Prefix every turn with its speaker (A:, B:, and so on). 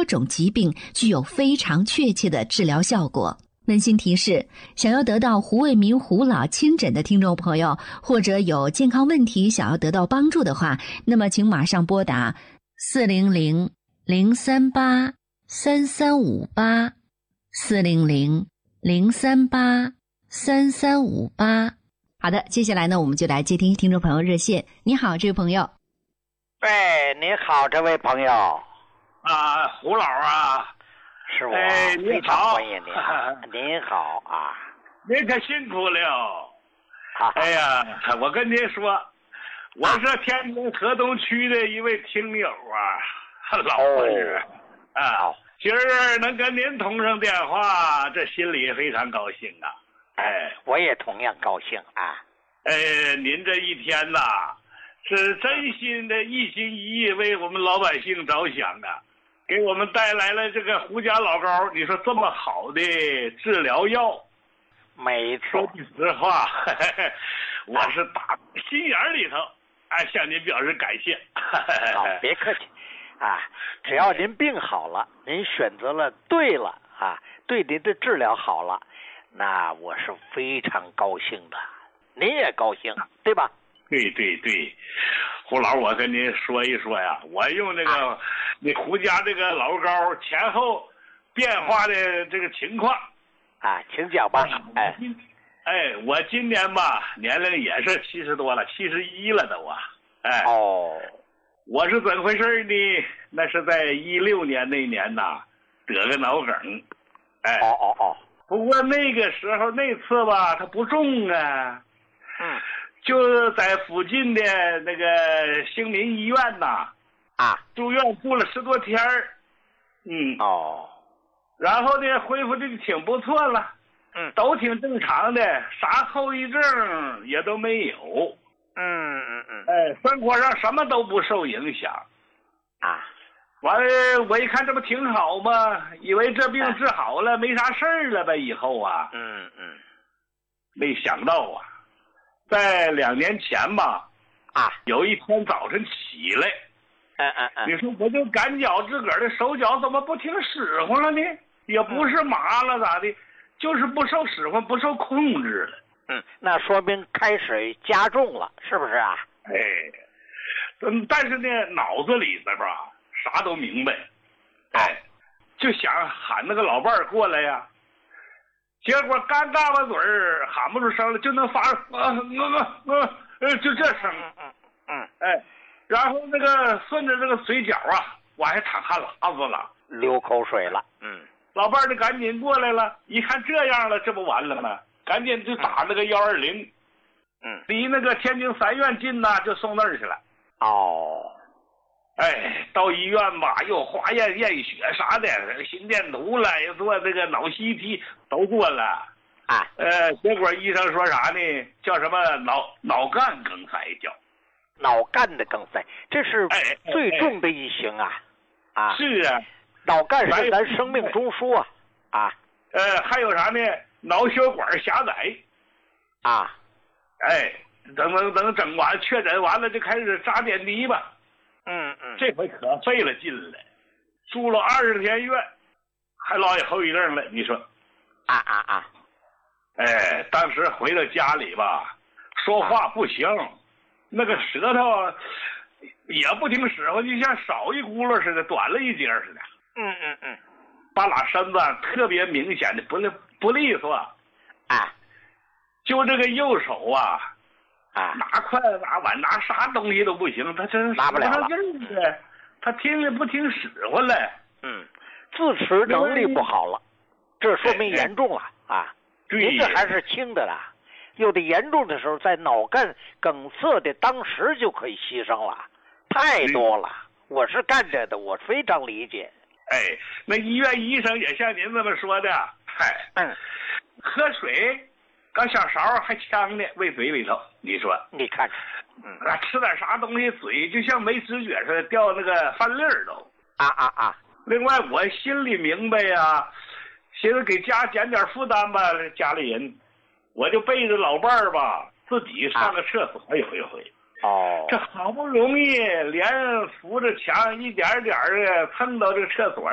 A: 多种疾病具有非常确切的治疗效果。温馨提示：想要得到胡卫民胡老亲诊的听众朋友，或者有健康问题想要得到帮助的话，那么请马上拨打400-038-3358，400-038-3358。好的，接下来呢，我们就来接听听众朋友热线。你好，这位朋友。
B: 哎，你好，这位朋友。
C: 啊，胡老啊，
B: 是我，
C: 非常
B: 欢迎您。您好啊，
C: 您可辛苦了。
B: 好，
C: 哎呀，我跟您说，我是天津河东区的一位听友啊，老朋友啊。今儿能跟您通上电话，这心里非常高兴啊。哎，
B: 我也同样高兴啊。
C: 您这一天呐，是真心的一心一意为我们老百姓着想啊，给我们带来了这个胡家老膏，你说这么好的治疗药。
B: 没错，
C: 说句实话，我是打心眼里头向您表示感谢。
B: 好，别客气啊，只要您病好了，您选择了对了啊，对您的治疗好了，那我是非常高兴的，您也高兴，对吧？
C: 对对对，胡老，我跟您说一说呀，我用这个你胡家这个老膏前后变化的这个情况
B: 啊，请讲吧。
C: 我今年吧年龄也是70多了，71了都啊。我是怎么回事呢？那是在16年那年呐，得个脑梗。不过那个时候那次吧，它不重啊。就在附近的那个兴民医院呐，住院住了10多天儿。然后呢，恢复的挺不错了。都挺正常的，啥后遗症也都没有。生活上什么都不受影响。完了，我一看这不挺好吗？以为这病治好了，没啥事儿了呗，以后啊。没想到啊，在2年前吧，有一天早晨起来，你说我就感觉自个儿的手脚怎么不听使唤了呢？也不是麻了咋的，就是不受使唤，不受控制了。
B: 那说明开始加重了，是不是啊？
C: 但是呢，脑子里边吧啥都明白，就想喊那个老伴儿过来呀。结果刚嘎巴嘴儿喊不出声了，就能发就这声。然后那个顺着这个嘴角啊，我还淌汗喇子了，
B: 流口水了。
C: 老伴儿就赶紧过来了，一看这样了，这不完了吗？赶紧就打那个120。离那个天津3院近呐，就送那儿去了。到医院吧，又化验血啥的，心电图了，又做这个脑 CT 都做了。结果医生说啥呢？叫什么脑干梗塞叫。
B: 脑干的梗塞，这是最重的一型啊。
C: 是啊，
B: 脑干是咱生命中枢啊。
C: 还有啥呢？脑血管狭窄。等整完确诊完了就开始扎点滴吧。这回可费了劲了，住了20天院，还落下后遗症了。你说，当时回到家里吧，说话不行，那个舌头也不听使唤，就像少一轱辘似的，短了一截似的。把拉身子特别明显的不利索。就这个右手拿筷子拿碗拿啥东西都不行，他真
B: 拿不了了。
C: 他听也不听使唤了。
B: 自持能力不好了，这说明严重了您这还是轻的啦，有的严重的时候在脑干梗塞的当时就可以牺牲了，太多了。我是干这的，我非常理解。
C: 那医院医生也像您这么说的。喝水刚小勺还呛呢，喂嘴里头。你说，
B: 你看看，
C: 吃点啥东西嘴就像没知觉似的，掉那个饭粒儿都。另外我心里明白呀，寻思给家减点负担吧，家里人，我就背着老伴儿吧，自己上个厕所一回。这好不容易连扶着墙一点点的蹭到这个厕所